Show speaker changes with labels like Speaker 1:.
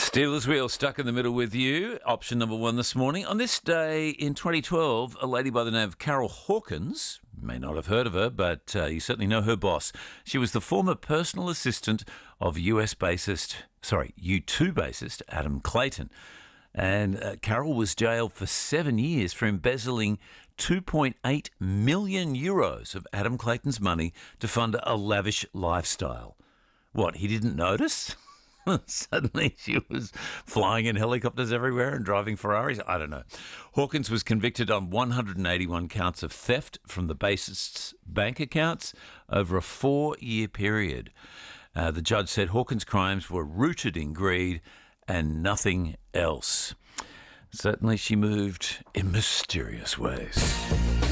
Speaker 1: Steelers Wheel stuck in the middle with you. Option number one this morning. On this day in 2012, a lady by the name of Carol Hawkins, you may not have heard of her, but you certainly know her boss. She was the former personal assistant of U2 bassist Adam Clayton. And Carol was jailed for 7 years for embezzling 2.8 million euros of Adam Clayton's money to fund a lavish lifestyle. What, he didn't notice? Suddenly she was flying in helicopters everywhere and driving Ferraris. I don't know. Hawkins was convicted on 181 counts of theft from the bassist's bank accounts over a 4-year period. The judge said Hawkins' crimes were rooted in greed and nothing else. Certainly she moved in mysterious ways.